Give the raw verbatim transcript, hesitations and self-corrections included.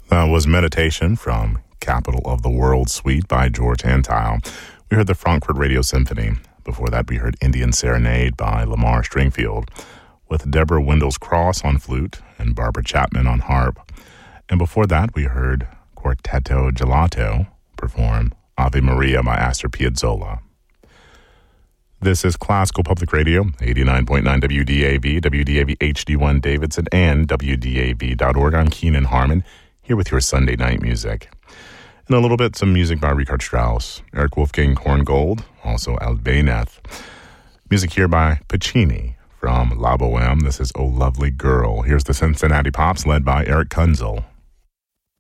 That was Meditation from Capital of the World Suite by George Antile. We heard the Frankfurt Radio Symphony. Before that, we heard Indian Serenade by Lamar Stringfield with Deborah Wendell's Cross on flute and Barbara Chapman on harp. And before that, we heard Quartetto Gelato perform Ave Maria by Astor Piazzolla. This is Classical Public Radio, eighty-nine point nine W D A V, W D A V H D one Davidson, and W D A V dot org. I'm Keenan Harmon, here with your Sunday night music. In a little bit, some music by Richard Strauss, Eric Wolfgang Korngold, also Albéniz. Music here by Puccini from La Boheme. This is Oh Lovely Girl. Here's the Cincinnati Pops led by Eric Kunzel.